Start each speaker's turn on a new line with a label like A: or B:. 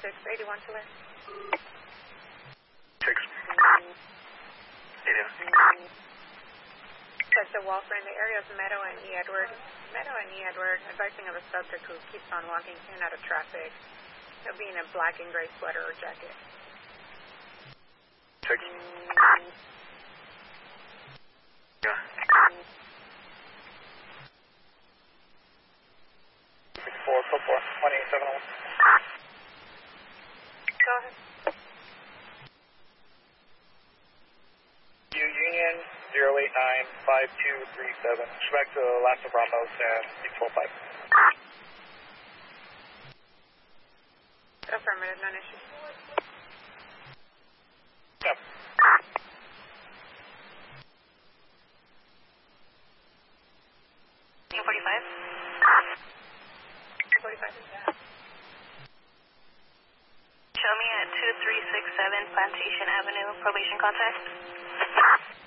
A: 81 to Larry.
B: 6. 81.
A: Says the Walker in the area of Meadow and E. Edward. Meadow and E. Edward, advising of a subject who keeps on walking in and out of traffic. He'll be in a black and gray sweater or jacket.
B: 6. Yeah. 444, 187.
A: Go ahead.
B: Union 0895237. Back to Lassa Bravo and 645.
A: Affirmative, non-issue.
B: Yep.
A: Union 45. 45.
C: Show me at 2367 Plantation Avenue, probation contact.